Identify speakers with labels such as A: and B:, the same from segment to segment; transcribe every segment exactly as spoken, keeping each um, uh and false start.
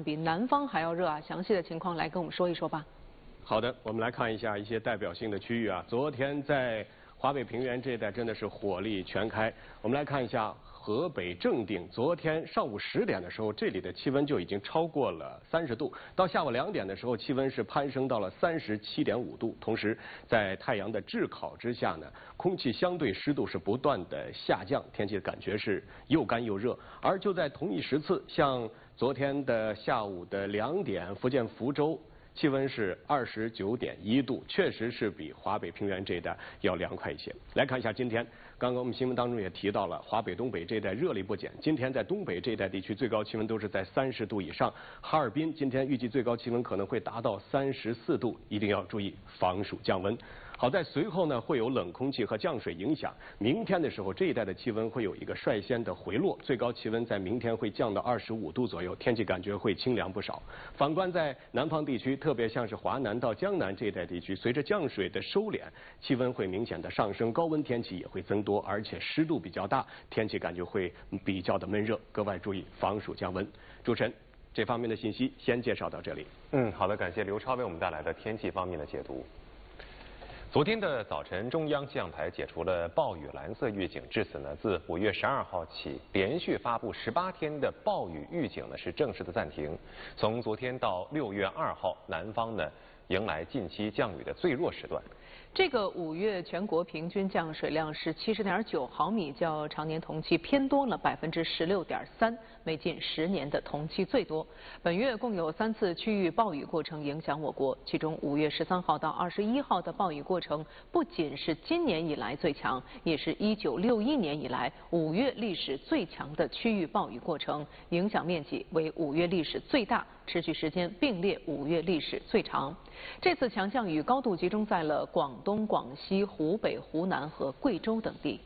A: 比南方还要热啊。详细的情况来跟我们说一说吧。
B: 好的，我们来看一下一些代表性的区域啊。昨天在华北平原这一带真的是火力全开。我们来看一下河北正定，昨天上午十点的时候，这里的气温就已经超过了三十度。到下午两点的时候，气温是攀升到了三十七点五度。同时，在太阳的炙烤之下呢，空气相对湿度是不断的下降，天气的感觉是又干又热。而就在同一时次，像昨天的下午的两点，福建福州气温是二十九点一度，确实是比华北平原这一带要凉快一些。来看一下今天，刚刚我们新闻当中也提到了，华北东北这一带热力不减。今天在东北这一带地区最高气温都是在三十度以上，哈尔滨今天预计最高气温可能会达到三十四度，一定要注意防暑降温。好在随后呢会有冷空气和降水影响，明天的时候这一带的气温会有一个率先的回落，最高气温在明天会降到二十五度左右，天气感觉会清凉不少。反观在南方地区，特别像是华南到江南这一带地区，随着降水的收敛，气温会明显的上升，高温天气也会增多，而且湿度比较大，天气感觉会比较的闷热，格外注意防暑降温。主持人，这方面的信息先介绍到这里。
C: 嗯，好的，感谢刘超为我们带来的天气方面的解读。昨天的早晨，中央气象台解除了暴雨蓝色预警，至此呢，自五月十二号起，连续发布十八天的暴雨预警呢是正式的暂停。从昨天到六月二号，南方呢迎来近期降雨的最弱时段。
A: 这个五月全国平均降水量是七十点九毫米，较常年同期偏多了百分之十六点三，为近十年的同期最多。本月共有三次区域暴雨过程影响我国，其中五月十三号到二十一号的暴雨过程不仅是今年以来最强，也是一九六一年以来五月历史最强的区域暴雨过程，影响面积为五月历史最大，持续时间并列五月历史最长。这次强降雨高度集中在了广东、广西、湖北、湖南和贵州等地。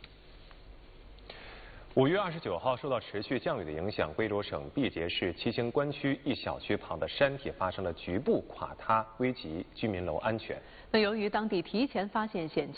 C: 五月二十九号，受到持续降雨的影响，贵州省毕节市七星关区一小区旁的山体发生了局部垮塌，危及居民楼安全。
A: 那由于当地提前发现险情。